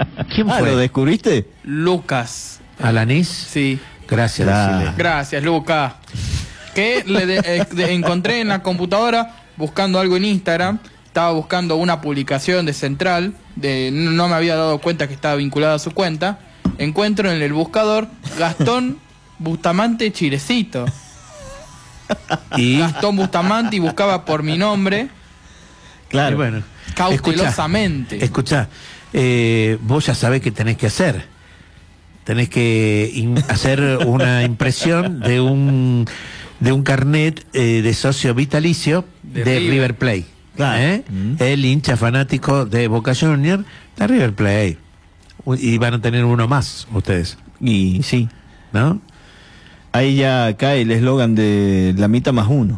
¿Quién fue? ¿Lo descubriste? Lucas. ¿Alanis? Sí. Gracias, decile. Gracias, Lucas. Que encontré en la computadora buscando algo en Instagram. Estaba buscando una publicación de Central. No me había dado cuenta que estaba vinculada a su cuenta. Encuentro en el buscador Gastón Bustamante Chilecito. ¿Y? Gastón Bustamante, y buscaba por mi nombre. Claro. Y bueno, cautelosamente. Escuchá, vos ya sabés qué tenés que hacer. Tenés que hacer una impresión de un carnet de socio vitalicio de River Plate. Claro. El hincha fanático de Boca Juniors de River Plate. Y van a tener uno más ustedes. Y sí, ¿no? Ahí ya cae el eslogan de la mitad más uno.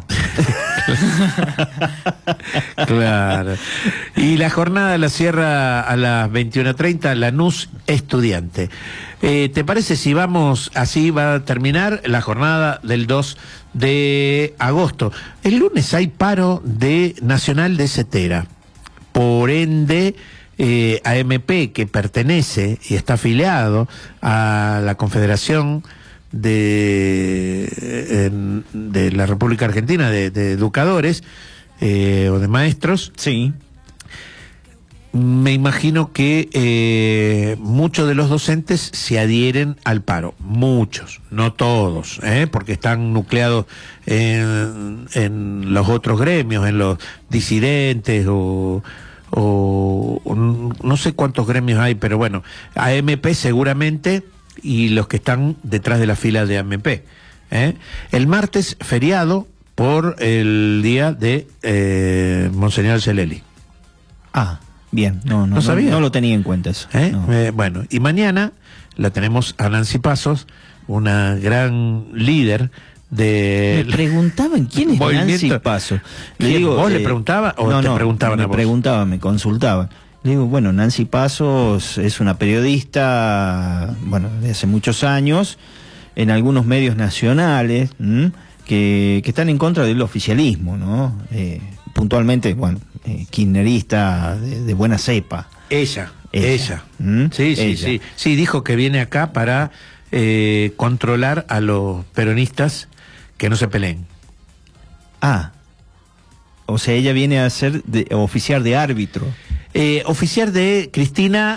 Claro. Y la jornada la cierra a las 21:30 Lanús Estudiante. ¿Te parece si vamos, así va a terminar la jornada del 2 de agosto? El lunes hay paro de Nacional de Cetera. Por ende, AMP, que pertenece y está afiliado a la Confederación de la República Argentina de educadores o de maestros, sí, me imagino que muchos de los docentes se adhieren al paro, muchos, no todos, porque están nucleados en los otros gremios, en los disidentes o no sé cuántos gremios hay, pero bueno, AMP seguramente, y los que están detrás de la fila de AMP. El martes, feriado por el día de Monseñor Celeli. Ah, bien, no sabía. No lo tenía en cuenta eso. No. Bueno, y mañana la tenemos a Nancy Pasos, una gran líder de... Me preguntaban quién es Nancy Pasos. ¿Vos le preguntabas o te preguntaban a vos? Me preguntaban, me consultaban. Le digo, bueno, Nancy Pasos es una periodista, bueno, de hace muchos años, en algunos medios nacionales, que están en contra del oficialismo, ¿no? Puntualmente, bueno, kirchnerista de buena cepa. Ella. Sí, Sí, dijo que viene acá para controlar a los peronistas que no se peleen. Ah, o sea, ella viene a ser oficiar de árbitro. Oficiar de Cristina,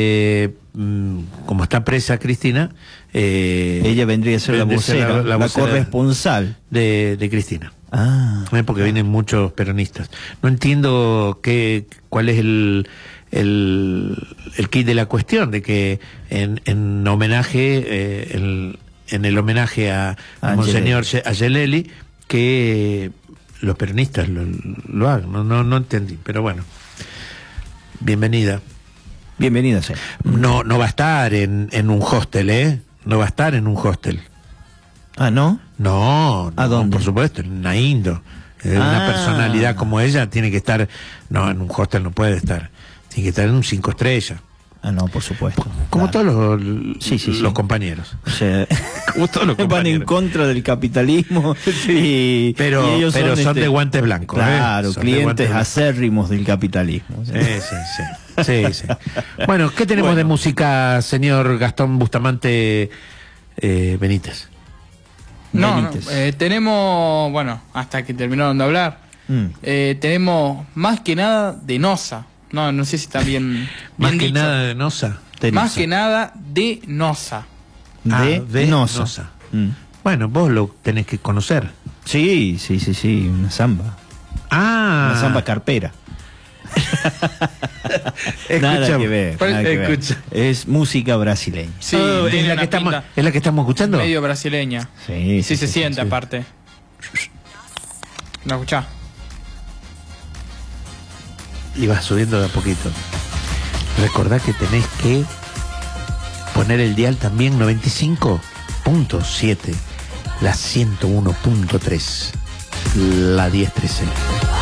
como está presa Cristina, ella vendría a ser la vocera, la corresponsal de Cristina. Porque vienen muchos peronistas. No entiendo cuál es el kit de la cuestión, de que en homenaje, en el homenaje a Monseñor Angelelli, que los peronistas lo hagan. No entendí, pero bueno. Bienvenida. Bienvenida, sí. No va a estar en un hostel, No va a estar en un hostel. ¿Ah, no? No, ¿A dónde? Por supuesto, en Naindo. Una personalidad como ella tiene que estar... No, en un hostel no puede estar. Tiene que estar en un 5 estrellas. Ah, no, por supuesto. Como todos los compañeros. O sea, como todos los compañeros. Van en contra del capitalismo. Sí, pero ellos son de guantes blancos. Claro, clientes acérrimos del capitalismo. Sí. Bueno, ¿qué tenemos de música, señor Gastón Bustamante Benítez? Tenemos, bueno, hasta que terminaron de hablar, tenemos más que nada de Nosa. No sé si está bien más que dicho. Nada de Nosa. Más que nada de Nosa. De Nosa. Bueno, vos lo tenés que conocer. Sí, una samba. Una samba carpera. Nada que ver. Es música brasileña. Sí, ¿es la que estamos escuchando? Medio brasileña. Sí, se siente aparte. ¿La escuchás? Y vas subiendo de a poquito. Recordá que tenés que poner el dial también 95.7, la 101.3, la 1013.